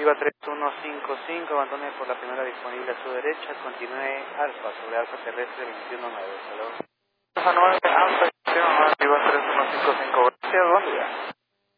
Viva 3155, abandone por la primera disponible a su derecha, continúe Alfa sobre Alfa terrestre 219, salud. Alfa 9, Alfa